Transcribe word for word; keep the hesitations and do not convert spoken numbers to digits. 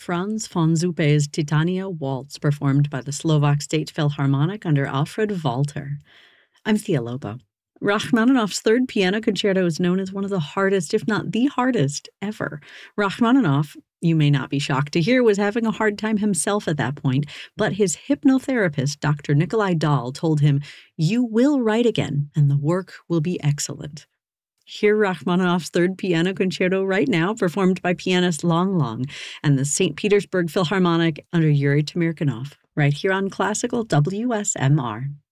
Franz von Zuppe's Titania Waltz, performed by the Slovak State Philharmonic under Alfred Walter. I'm Thea Lobo. Rachmaninoff's Third Piano Concerto is known as one of the hardest, if not the hardest, ever. Rachmaninoff, you may not be shocked to hear, was having a hard time himself at that point, but his hypnotherapist, Doctor Nikolai Dahl, told him, "You will write again, and the work will be excellent." Hear Rachmaninoff's Third Piano Concerto right now, performed by pianist Long Long and the Saint Petersburg Philharmonic under Yuri Tamirkanov, right here on Classical W S M R.